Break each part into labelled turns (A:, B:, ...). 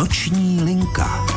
A: Noční linka.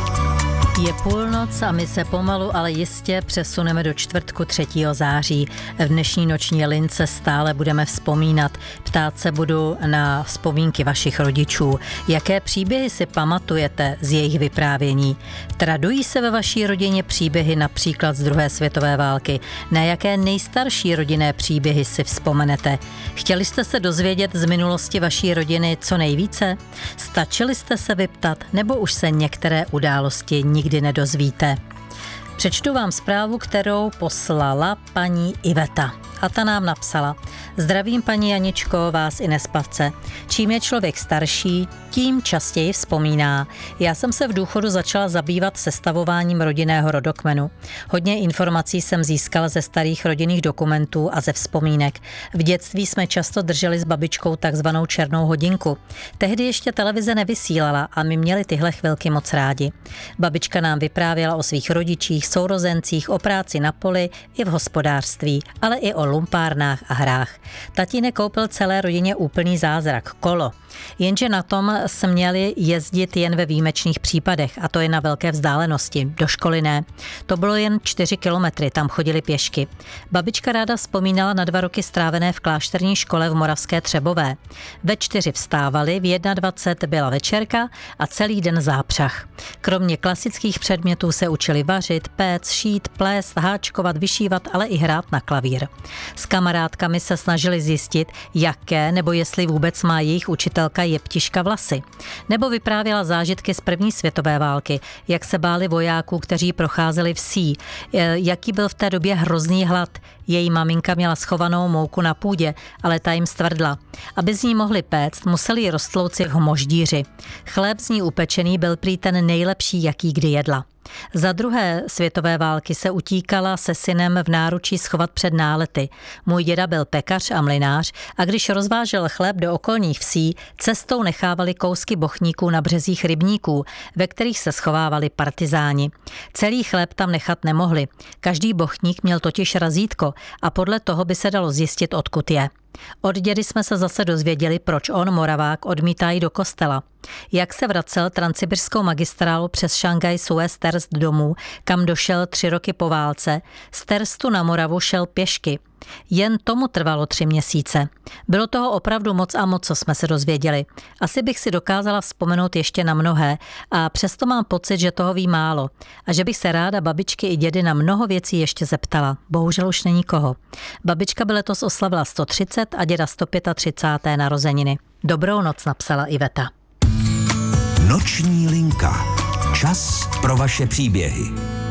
B: Je půlnoc a my se pomalu, ale jistě přesuneme do čtvrtku 3. září. V dnešní noční lince stále budeme vzpomínat. Ptát se budu na vzpomínky vašich rodičů. Jaké příběhy si pamatujete z jejich vyprávění? Tradují se ve vaší rodině příběhy například z druhé světové války? Na jaké nejstarší rodinné příběhy si vzpomenete? Chtěli jste se dozvědět z minulosti vaší rodiny co nejvíce? Stačili jste se vyptat, nebo už se některé události nikdy nedozvíte? Přečtu vám zprávu, kterou poslala paní Iveta. A ta nám napsala: Zdravím, paní Janičko, vás i nespavce. Čím je člověk starší, tím častěji vzpomíná. Já jsem se v důchodu začala zabývat sestavováním rodinného rodokmenu. Hodně informací jsem získala ze starých rodinných dokumentů a ze vzpomínek. V dětství jsme často drželi s babičkou takzvanou černou hodinku. Tehdy ještě televize nevysílala a my měli tyhle chvilky moc rádi. Babička nám vyprávěla o svých rodičích, sourozencích, o práci na poli i v hospodářství, ale i o lumpárnách a hrách. Tatínek koupil celé rodině úplný zázrak, kolo. Jenže na tom směli jezdit jen ve výjimečných případech, a to je na velké vzdálenosti. Do školy ne. To bylo jen 4 kilometry, tam chodili pěšky. Babička ráda vzpomínala na 2 roky strávené v klášterní škole v Moravské Třebové. Ve 4 vstávali, v 21 byla večerka a celý den zápřah. Kromě klasických předmětů se učili vařit, péct, šít, plést, háčkovat, vyšívat, ale i hrát na klavír. S kamarádkami se snažili zjistit, jaké nebo jestli vůbec má jejich učitelka Jeptiška vlasy. Nebo vyprávěla zážitky z první světové války, jak se báli vojáků, kteří procházeli vsí, jaký byl v té době hrozný hlad. Její maminka měla schovanou mouku na půdě, ale ta jim stvrdla. Aby z ní mohli péct, museli ji roztlouci v hmoždíři. Chléb z ní upečený byl prý ten nejlepší, jaký kdy jedla. Za druhé světové války se utíkala se synem v náručí schovat před nálety. Můj děda byl pekař a mlynář a když rozvážel chléb do okolních vsí, cestou nechávali kousky bochníků na březích rybníků, ve kterých se schovávali partizáni. Celý chléb tam nechat nemohli. Každý bochník měl totiž razítko a podle toho by se dalo zjistit, odkud je. Od dědy jsme se zase dozvěděli, proč on, Moravák, odmítá jít do kostela. Jak se vracel transsibirskou magistrálu přes Šangaj Suez Terst domů, kam došel 3 roky po válce, z Terstu na Moravu šel pěšky. Jen tomu trvalo 3 měsíce. Bylo toho opravdu moc a moc, co jsme se dozvěděli. Asi bych si dokázala vzpomenout ještě na mnohé a přesto mám pocit, že toho ví málo a že bych se ráda babičky i dědy na mnoho věcí ještě zeptala. Bohužel už není koho. Babička by letos oslavila 130 a děda 135. narozeniny. Dobrou noc, napsala Iveta.
A: Noční linka. Čas pro vaše příběhy.